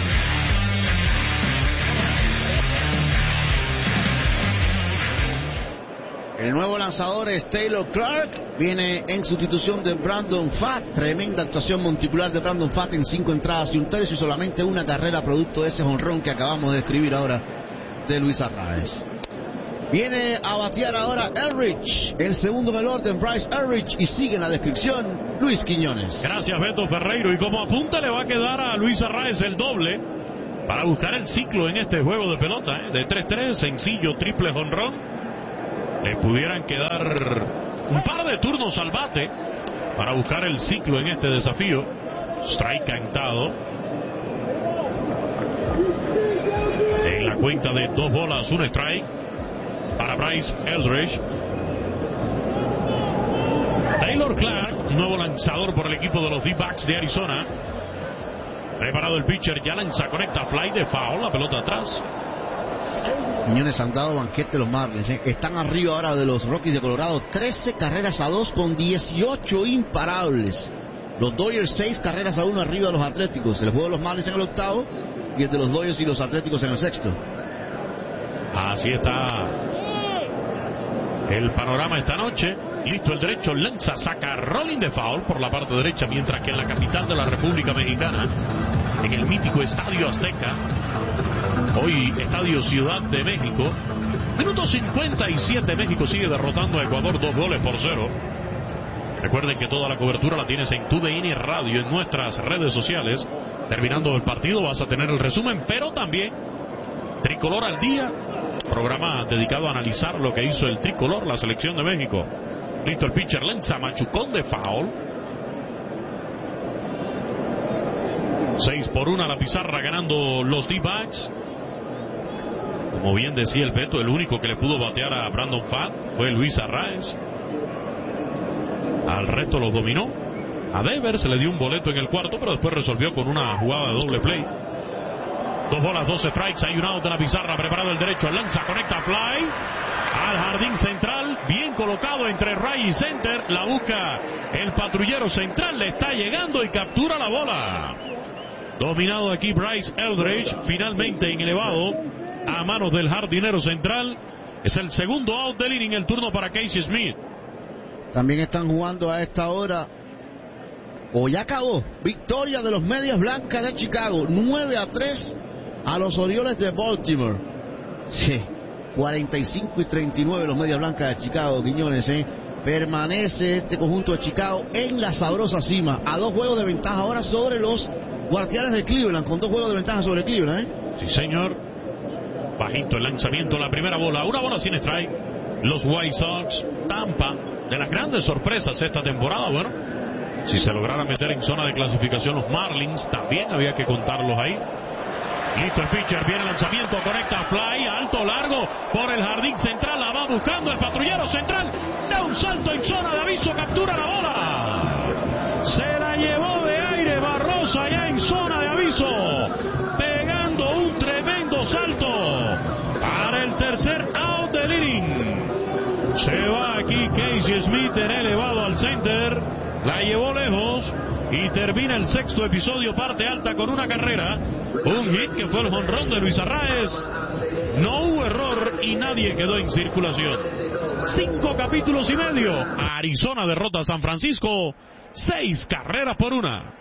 El nuevo lanzador es Taylor Clark, viene en sustitución de Brandon Pfaadt. Tremenda actuación monticular de Brandon Pfaadt en cinco entradas y un tercio y solamente una carrera producto de ese jonrón que acabamos de describir ahora de Luis Arraez. Viene a batear ahora Elrich, el segundo del orden, Bryce Elrich, y sigue en la descripción Luis Quiñones. Gracias, Beto Ferreiro, y como apunta le va a quedar a Luis Arraez el doble para buscar el ciclo en este juego de pelota, ¿eh? De tres tres, sencillo, triple jonrón. Le pudieran quedar un par de turnos al bate para buscar el ciclo en este desafío. Strike cantado. En la cuenta de dos bolas, un strike para Bryce Eldridge. Taylor Clark, nuevo lanzador por el equipo de los D-backs de Arizona. Preparado el pitcher, ya lanza, conecta, fly de foul, la pelota atrás. Quiñones han dado banquete los Marlins, ¿eh? Están arriba ahora de los Rockies de Colorado, trece carreras a dos con dieciocho imparables. Los Dodgers seis carreras a uno arriba de los Atléticos. El juego de los Marlins en el octavo y el de los Dodgers y los Atléticos en el sexto. Así está el panorama esta noche. Listo el derecho, lanza, saca rolling de foul por la parte derecha, mientras que en la capital de la República Mexicana, en el mítico Estadio Azteca, hoy Estadio Ciudad de México, minuto cincuenta y siete, México sigue derrotando a Ecuador dos goles por cero. Recuerden que toda la cobertura la tienes en Tu D N Radio, en nuestras redes sociales. Terminando el partido vas a tener el resumen, pero también Tricolor al Día, programa dedicado a analizar lo que hizo el Tricolor, la selección de México. Listo el pitcher, lanza, machucón de foul. seis por uno a la pizarra, ganando los D-backs. Como bien decía el Beto, el único que le pudo batear a Brandon Pfaadt fue Luis Arraez. Al resto los dominó. A Devers se le dio un boleto en el cuarto, pero después resolvió con una jugada de doble play. Dos bolas, dos strikes, hay un out de la pizarra, preparado el derecho, lanza, conecta, fly al jardín central, bien colocado entre right y center, la busca el patrullero central, le está llegando y captura la bola. Dominado aquí Bryce Eldridge, finalmente en elevado a manos del jardinero central. Es el segundo out del inning, el turno para Casey Smith. También están jugando a esta hora, o ya acabó, victoria de los Medias Blancas de Chicago, nueve a tres a los Orioles de Baltimore. Sí, cuarenta y cinco y treinta y nueve los Medias Blancas de Chicago, Quiñones, ¿eh? Permanece este conjunto de Chicago en la sabrosa cima, a dos juegos de ventaja ahora sobre los Guardianes de Cleveland, con dos juegos de ventaja sobre Cleveland, ¿eh? Sí, señor. Bajito el lanzamiento, la primera bola, una bola sin strike. Los White Sox, Tampa, de las grandes sorpresas esta temporada. Bueno, si se lograra meter en zona de clasificación los Marlins, también había que contarlos ahí. Listo el pitcher, viene el lanzamiento, conecta, fly, alto, largo, por el jardín central, la va buscando el patrullero central, da un salto en zona de aviso, captura la bola. Se la llevó de aire Barrosa ya en zona de aviso, pegando un tremendo salto para el tercer out del inning. Se va aquí Casey Smith en elevado al center, la llevó lejos y termina el sexto episodio, parte alta con una carrera, un hit que fue el jonrón de Luis Arraez. No hubo error y nadie quedó en circulación. Cinco capítulos y medio. Arizona derrota a San Francisco, seis carreras por una.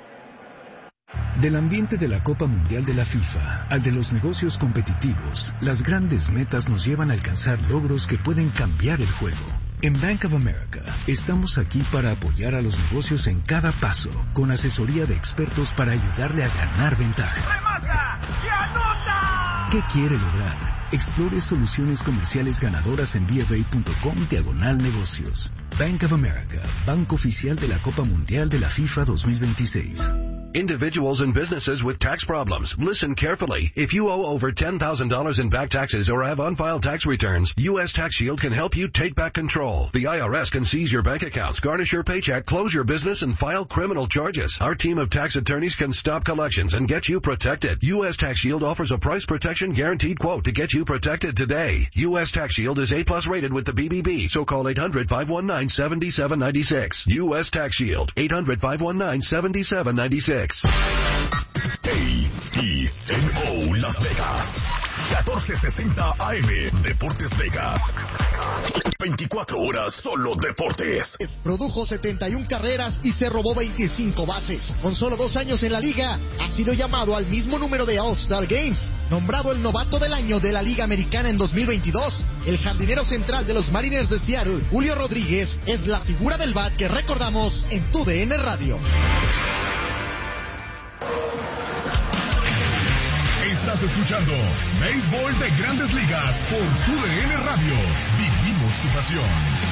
Del ambiente de la Copa Mundial de la FIFA al de los negocios competitivos, las grandes metas nos llevan a alcanzar logros que pueden cambiar el juego. En Bank of America estamos aquí para apoyar a los negocios en cada paso, con asesoría de expertos para ayudarle a ganar ventaja. ¡Remata y anota! ¿Qué quiere lograr? Explore soluciones comerciales ganadoras en b f a punto com diagonal negocios. Bank of America, banco oficial de la Copa Mundial de la FIFA dos mil veintiséis. Individuals and businesses with tax problems, listen carefully. If you owe over ten thousand dollars in back taxes or have unfiled tax returns, U S Tax Shield can help you take back control. The I R S can seize your bank accounts, garnish your paycheck, close your business, and file criminal charges. Our team of tax attorneys can stop collections and get you protected. U S Tax Shield offers a price protection guaranteed quote to get you protected today. U S Tax Shield is A plus rated with the B B B, so call eight hundred, five one nine, seven seven nine six. U S Tax Shield, eight hundred, five one nine, seven seven nine six. A E N O Las Vegas, catorce sesenta A M, Deportes Vegas. veinticuatro horas solo deportes. Produjo setenta y una carreras y se robó veinticinco bases. Con solo dos años en la liga, ha sido llamado al mismo número de All-Star Games. Nombrado el novato del año de la Liga Americana en dos mil veintidós, el jardinero central de los Mariners de Seattle, Julio Rodríguez, es la figura del bat que recordamos en Tu D N Radio. Estás escuchando Béisbol de Grandes Ligas por Tu D N Radio. Vivimos tu pasión.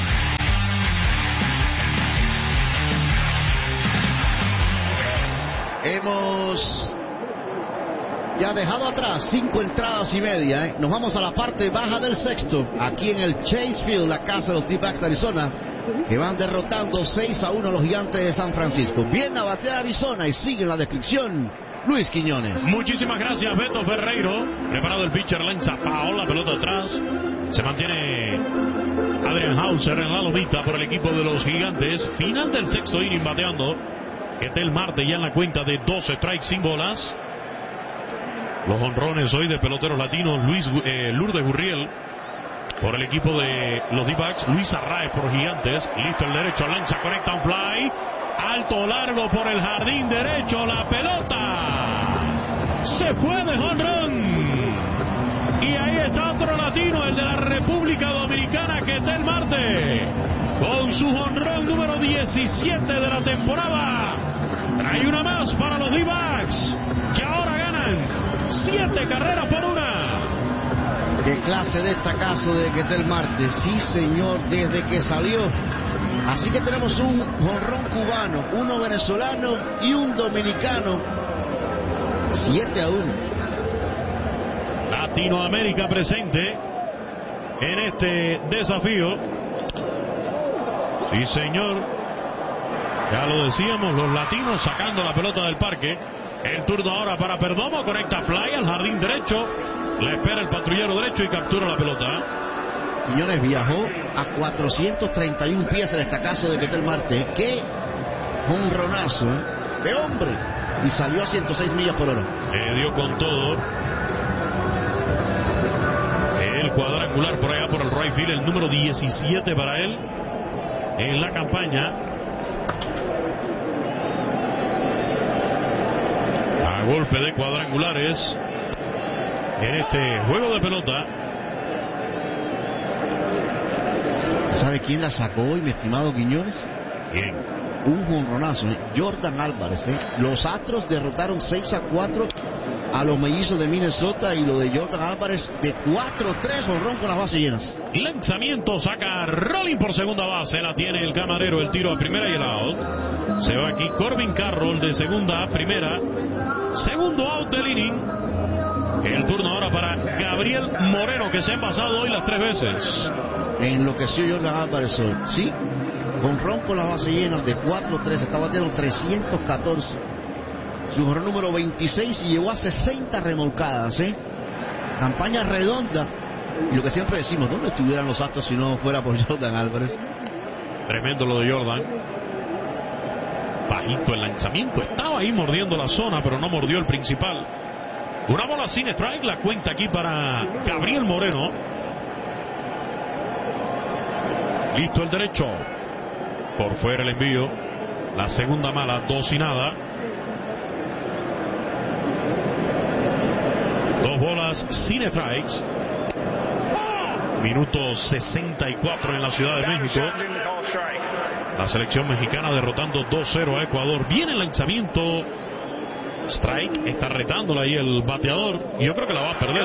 Hemos ya dejado atrás cinco entradas y media. ¿eh? Nos vamos a la parte baja del sexto, aquí en el Chase Field, la casa de los D-backs de Arizona, que van derrotando seis a uno a los Gigantes de San Francisco. Viene a batear Arizona y sigue en la descripción Luis Quiñones. Muchísimas gracias, Beto Ferreiro. Preparado el pitcher, lanza foul, la pelota atrás. Se mantiene Adrian Hauser en la lomita por el equipo de los Gigantes. Final del sexto inning bateando Ketel Marte ya en la cuenta de doce strikes sin bolas. Los honrones hoy de peloteros latinos: Luis eh, Lourdes Gurriel por el equipo de los D-backs, Luis Arraez por Gigantes. Listo el derecho, lanza, conecta un fly. Alto, largo por el jardín derecho. La pelota se fue de home run. Y ahí está otro latino, el de la República Dominicana, Ketel Marte, con su home run número diecisiete de la temporada. Hay una más para los D-backs, que ahora ganan siete carreras por una. Qué clase de destacazo de Ketel Marte. Sí, señor, desde que salió. Así que tenemos un jonrón cubano, uno venezolano y un dominicano. siete a uno. Latinoamérica presente en este desafío. Sí, señor. Ya lo decíamos, los latinos sacando la pelota del parque. El turno ahora para Perdomo, conecta fly al jardín derecho. Le espera el patrullero derecho y captura la pelota. Quiñones viajó a cuatrocientos treinta y uno pies el estacazo de Ketel Marte. ¡Qué jonronazo ¿eh? de hombre! Y salió a ciento seis millas por hora. Le dio con todo. El cuadrangular por allá por el right field, el número diecisiete para él en la campaña. A golpe de cuadrangulares en este juego de pelota. ¿Sabe quién la sacó hoy, mi estimado Quiñones? ¿Quién? Un jonronazo, ¿eh? Jordan Álvarez. ¿eh? Los Astros derrotaron seis a cuatro a los Mellizos de Minnesota, y lo de Jordan Álvarez de cuatro tres, jonrón con las bases llenas. Lanzamiento, saca Rolling por segunda base, la tiene el camarero, el tiro a primera y el out. Se va aquí Corbin Carroll de segunda a primera. Segundo out del inning. El turno ahora para Gabriel Moreno, que se ha envasado hoy las tres veces. Enloqueció Jordan Álvarez hoy. Sí, jonrón con las bases llenas de cuatro tres, está bateando trescientos catorce. Su jonrón número veintiséis y llegó a sesenta remolcadas, ¿eh? Campaña redonda. Y lo que siempre decimos, ¿dónde estuvieran los Astros si no fuera por Jordan Álvarez? Tremendo lo de Jordan. Bajito el lanzamiento, estaba ahí mordiendo la zona, pero no mordió el principal. Una bola sin strike, la cuenta aquí para Gabriel Moreno. Listo el derecho. Por fuera el envío. La segunda mala, dos y nada. Dos bolas sin strikes. Minuto sesenta y cuatro en la Ciudad de México. La selección mexicana derrotando dos cero a Ecuador. Viene el lanzamiento. Strike, está retándole ahí el bateador. Y yo creo que la va a perder.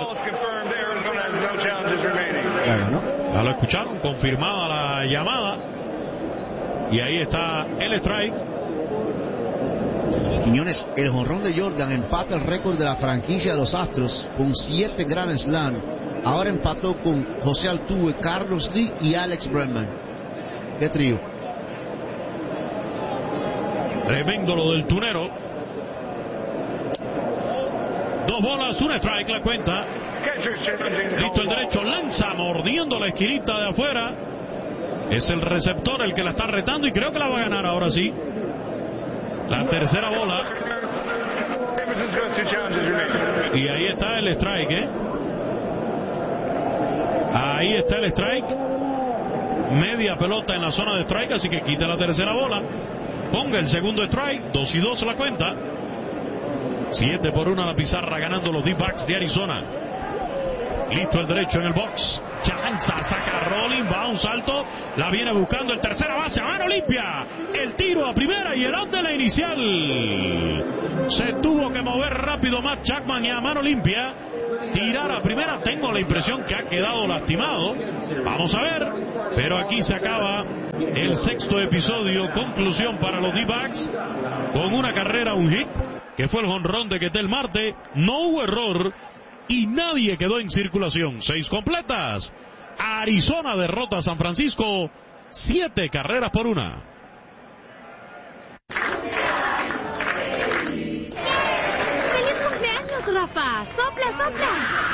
Claro, ¿no? Ya lo escucharon, confirmada la llamada. Y ahí está el strike. Quiñones, el jonrón de Jordan empata el récord de la franquicia de los Astros con siete Grand Slam. Ahora empató con José Altuve, Carlos Lee y Alex Bregman. ¡Qué trío! Tremendo lo del tunero. Dos bolas, un strike, la cuenta. Listo el derecho, lanza mordiendo la esquinita de afuera. Es el receptor el que la está retando y creo que la va a ganar ahora sí. La tercera bola. Y ahí está el strike, ¿eh? Ahí está el strike. Media pelota en la zona de strike, así que quita la tercera bola. Ponga el segundo strike. Dos y dos la cuenta. Siete por una la pizarra, ganando los D-backs de Arizona. Listo el derecho en el box. Chanza, saca Rolling, va a un salto. La viene buscando el tercera base, a mano limpia. El tiro a primera y el out de la inicial. Se tuvo que mover rápido Matt Chapman y a mano limpia tirar a primera. Tengo la impresión que ha quedado lastimado. Vamos a ver. Pero aquí se acaba el sexto episodio. Conclusión para los D-backs con una carrera, un hit, que fue el jonrón de Ketel Marte. No hubo error y nadie quedó en circulación. Seis completas. Arizona derrota a San Francisco. Siete carreras por una. ¡Feliz cumpleaños, Rafa! ¡Sopla, sopla!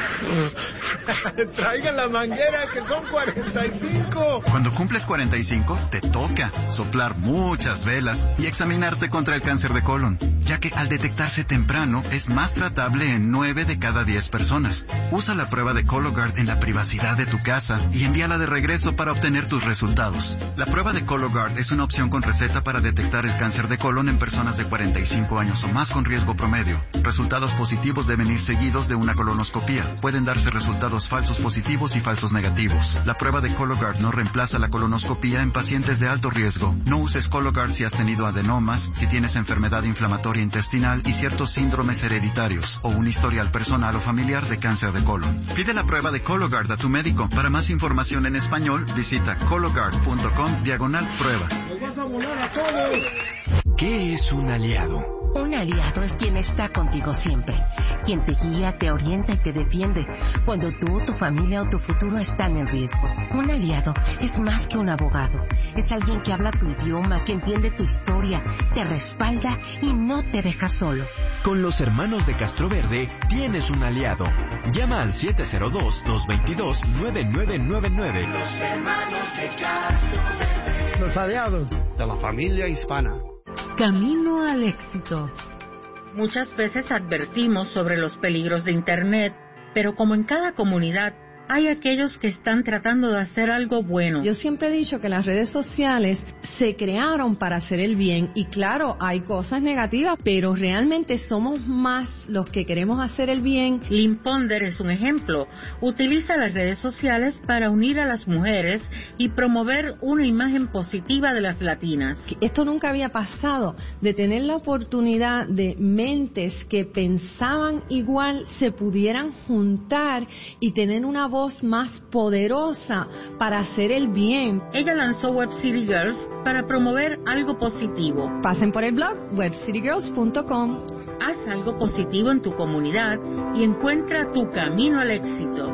Traigan la manguera, que son cuarenta y cinco. Cuando cumples cuarenta y cinco, te toca soplar muchas velas y examinarte contra el cáncer de colon, ya que al detectarse temprano es más tratable en nueve de cada diez personas. Usa la prueba de Cologuard en la privacidad de tu casa y envíala de regreso para obtener tus resultados. La prueba de Cologuard es una opción con receta para detectar el cáncer de colon en personas de cuarenta y cinco años o más con riesgo promedio. Resultados positivos deben ir seguidos de una colonoscopía. Pueden darse resultados falsos positivos y falsos negativos. La prueba de Cologuard no reemplaza la colonoscopía en pacientes de alto riesgo. No uses Cologuard si has tenido adenomas, si tienes enfermedad inflamatoria intestinal y ciertos síndromes hereditarios o un historial personal o familiar de cáncer de colon. Pide la prueba de Cologuard a tu médico. Para más información en español, visita cologuard punto com diagonal prueba. ¡Nos vas a volar a todos! ¿Qué es un aliado? Un aliado es quien está contigo siempre, quien te guía, te orienta y te defiende cuando tú, tu familia o tu futuro están en riesgo. Un aliado es más que un abogado, es alguien que habla tu idioma, que entiende tu historia, te respalda y no te deja solo. Con los hermanos de Castroverde tienes un aliado. Llama al siete cero dos, dos dos dos, nueve nueve nueve nueve. Los hermanos de Castroverde. Los aliados de la familia hispana. Camino al éxito. Muchas veces advertimos sobre los peligros de Internet, pero como en cada comunidad, hay aquellos que están tratando de hacer algo bueno. Yo siempre he dicho que las redes sociales se crearon para hacer el bien y claro, hay cosas negativas, pero realmente somos más los que queremos hacer el bien. Lynn Ponder es un ejemplo. Utiliza las redes sociales para unir a las mujeres y promover una imagen positiva de las latinas. Esto nunca había pasado, de tener la oportunidad de mentes que pensaban igual se pudieran juntar y tener una voz más poderosa para hacer el bien. Ella lanzó Web City Girls para promover algo positivo. Pasen por el blog web city girls punto com. Haz algo positivo en tu comunidad y encuentra tu camino al éxito.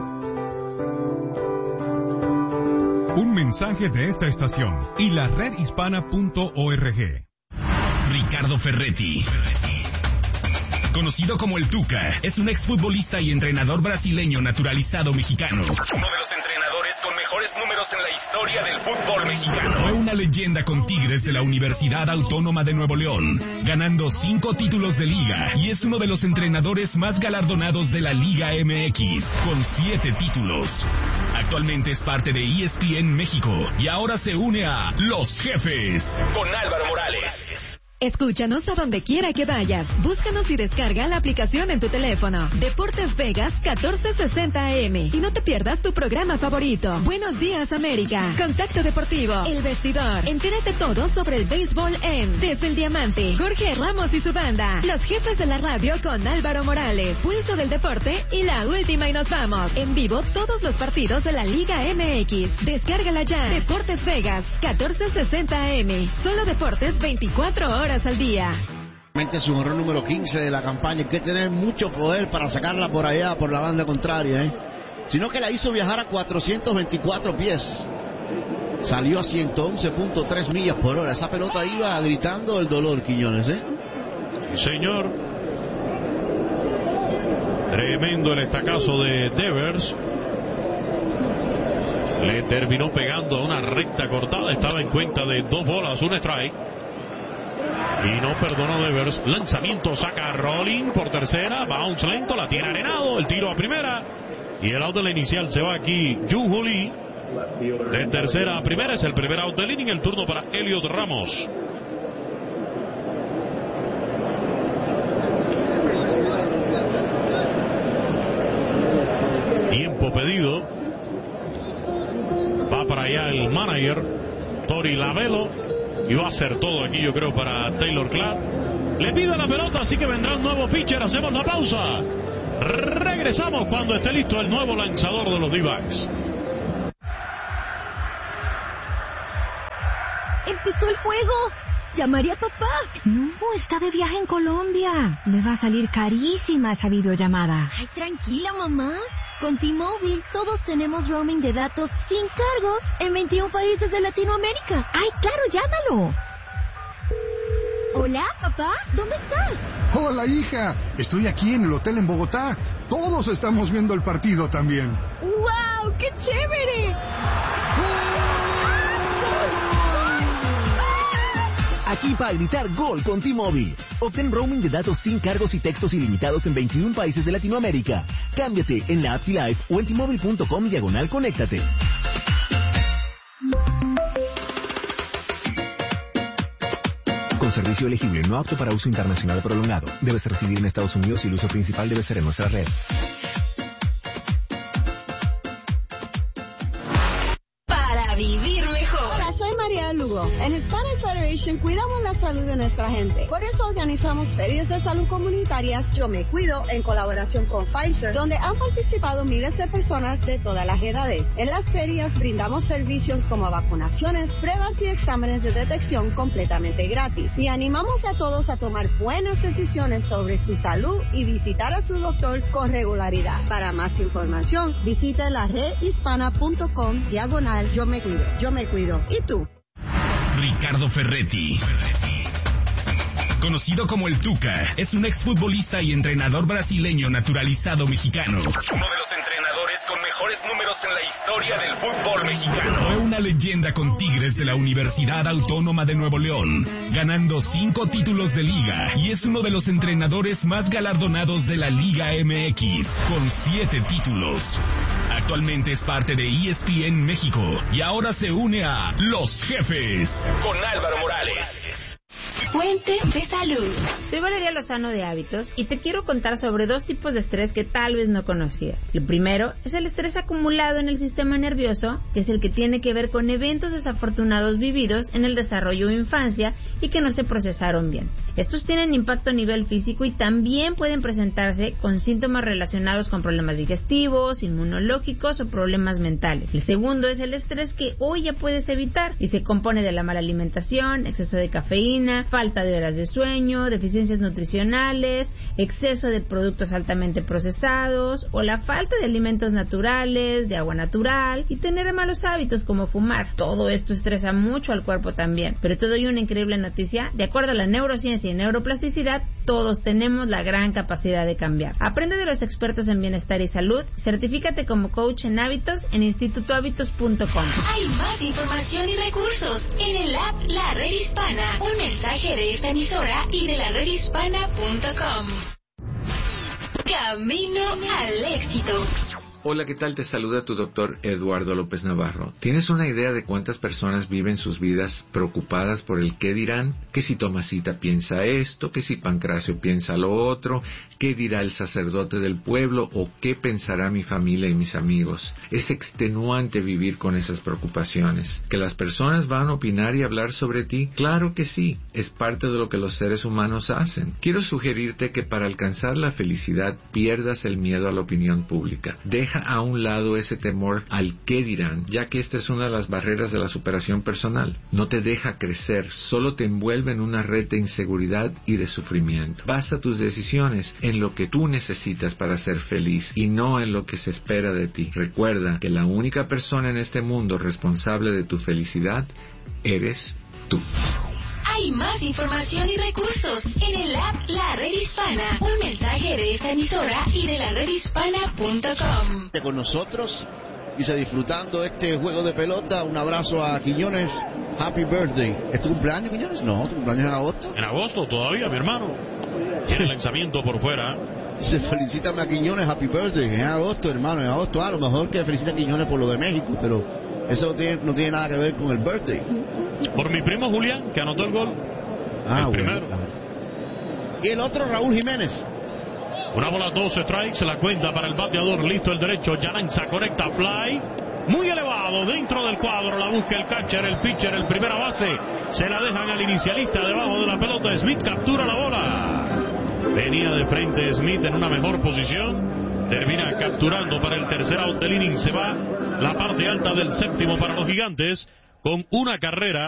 Un mensaje de esta estación y la red hispana punto org. Ricardo Ferretti, conocido como el Tuca, es un exfutbolista y entrenador brasileño naturalizado mexicano. Uno de los entrenadores con mejores números en la historia del fútbol mexicano. Fue una leyenda con Tigres de la Universidad Autónoma de Nuevo León, ganando cinco títulos de liga, y es uno de los entrenadores más galardonados de la Liga M X, con siete títulos. Actualmente es parte de E S P N México y ahora se une a Los Jefes con Álvaro Morales. Escúchanos a donde quiera que vayas. Búscanos y descarga la aplicación en tu teléfono. Deportes Vegas catorce sesenta A M. Y no te pierdas tu programa favorito. Buenos días, América. Contacto Deportivo. El Vestidor. Entérate todo sobre el béisbol en Desde el Diamante. Jorge Ramos y su banda. Los Jefes de la Radio con Álvaro Morales. Pulso del Deporte y la última y nos vamos. En vivo todos los partidos de la Liga M X. Descárgala ya. Deportes Vegas catorce sesenta A M. Solo deportes veinticuatro horas al día. Es un error número quince de la campaña. Hay que tener mucho poder para sacarla por allá, por la banda contraria, ¿eh? Sino que la hizo viajar a cuatrocientos veinticuatro pies. Salió a ciento once punto tres millas por hora. Esa pelota iba gritando el dolor, Quiñones, ¿eh? Señor. Tremendo el estacazo de Devers. Le terminó pegando a una recta cortada. Estaba en cuenta de dos bolas, un strike. Y no perdonó Devers. Lanzamiento, saca a Rolling por tercera. Bounce lento, la tiene Arenado. El tiro a primera. Y el out de la inicial se va aquí Jung-Hoo Lee. De tercera a primera es el primer out del inning. El turno para Elliot Ramos. Tiempo pedido. Va para allá el manager Tori Lavelo. Y va a hacer todo aquí, yo creo, para Taylor Clark. Le pide la pelota, así que vendrá un nuevo pitcher. Hacemos la pausa. Regresamos cuando esté listo el nuevo lanzador de los D-backs. Empezó el juego. Llamaré a papá. No, está de viaje en Colombia. Le va a salir carísima esa videollamada. Ay, tranquila, mamá. Con T-Mobile todos tenemos roaming de datos sin cargos en veintiún países de Latinoamérica. ¡Ay, claro, llámalo! Hola, papá, ¿dónde estás? Hola, hija. Estoy aquí en el hotel en Bogotá. Todos estamos viendo el partido también. ¡Wow! ¡Qué chévere! Aquí para gritar gol con T-Mobile. Obtén roaming de datos sin cargos y textos ilimitados en veintiún países de Latinoamérica. Cámbiate en la app T-Life o en T Mobile punto com diagonal conéctate. Con servicio elegible, no apto para uso internacional prolongado. Debes residir en Estados Unidos y el uso principal debe ser en nuestra red. Para vivir mejor. Hola, soy María Lugo. En Hispanic Federation cuidamos la salud de nuestra gente. Por eso organizamos ferias de salud comunitarias Yo Me Cuido en colaboración con Pfizer, donde han participado miles de personas de todas las edades. En las ferias brindamos servicios como vacunaciones, pruebas y exámenes de detección completamente gratis. Y animamos a todos a tomar buenas decisiones sobre su salud y visitar a su doctor con regularidad. Para más información, visite la red hispana punto com diagonal Yo Me Cuido. Yo Me Cuido. ¿Y tú? Ricardo Ferretti, conocido como el Tuca, es un exfutbolista y entrenador brasileño naturalizado mexicano. Uno de los entrenadores con mejores números en la historia del fútbol mexicano. Fue una leyenda con Tigres de la Universidad Autónoma de Nuevo León, ganando cinco títulos de liga, y es uno de los entrenadores más galardonados de la Liga M X, con siete títulos. Actualmente es parte de E S P N México y ahora se une a Los Jefes con Álvaro Morales. Fuente de salud. Soy Valeria Lozano de Hábitos y te quiero contar sobre dos tipos de estrés que tal vez no conocías. El primero es el estrés acumulado en el sistema nervioso, que es el que tiene que ver con eventos desafortunados vividos en el desarrollo o infancia y que no se procesaron bien. Estos tienen impacto a nivel físico y también pueden presentarse con síntomas relacionados con problemas digestivos, inmunológicos o problemas mentales. El segundo es el estrés que hoy ya puedes evitar y se compone de la mala alimentación, exceso de cafeína, falta de horas de sueño, deficiencias nutricionales, exceso de productos altamente procesados o la falta de alimentos naturales, de agua natural y tener malos hábitos como fumar. Todo esto estresa mucho al cuerpo también. Pero te doy una increíble noticia. De acuerdo a la neurociencia y neuroplasticidad, todos tenemos la gran capacidad de cambiar. Aprende de los expertos en bienestar y salud. Certifícate como coach en hábitos en instituto hábitos punto com. Hay más información y recursos en el app La Red Hispana. Un mensaje de esta emisora y de la red hispana punto com. Camino al éxito. Hola, ¿qué tal? Te saluda tu doctor Eduardo López Navarro. ¿Tienes una idea de cuántas personas viven sus vidas preocupadas por el qué dirán? Que si Tomasita piensa esto, que si Pancracio piensa lo otro, qué dirá el sacerdote del pueblo o qué pensará mi familia y mis amigos. Es extenuante vivir con esas preocupaciones. ¿Que las personas van a opinar y hablar sobre ti? Claro que sí, es parte de lo que los seres humanos hacen. Quiero sugerirte que para alcanzar la felicidad pierdas el miedo a la opinión pública. Deja Deja a un lado ese temor al qué dirán, ya que esta es una de las barreras de la superación personal. No te deja crecer, solo te envuelve en una red de inseguridad y de sufrimiento. Basa tus decisiones en lo que tú necesitas para ser feliz y no en lo que se espera de ti. Recuerda que la única persona en este mundo responsable de tu felicidad eres tú. Hay más información y recursos en el app La Red Hispana. Un mensaje de esta emisora y de la red hispana punto com. Con nosotros, dice, disfrutando este juego de pelota. Un abrazo a Quiñones. Happy birthday. ¿Es tu cumpleaños, Quiñones? No, tu cumpleaños en agosto. En agosto todavía, mi hermano. Tiene el lanzamiento por fuera. Se felicítame a Quiñones, happy birthday. En agosto, hermano, en agosto. A lo mejor que felicita a Quiñones por lo de México, pero eso no tiene, no tiene nada que ver con el birthday. Por mi primo Julián, que anotó el gol. Ah, el bueno, primero. Claro. Y el otro, Raúl Jiménez. Una bola, dos strikes, la cuenta para el bateador, listo el derecho, ya lanza, conecta, fly, muy elevado, dentro del cuadro, la busca el catcher, el pitcher, el primera base, se la dejan al inicialista debajo de la pelota, Smith captura la bola, venía de frente Smith en una mejor posición, termina capturando para el tercer out del inning, se va la parte alta del séptimo para los Gigantes, con una carrera.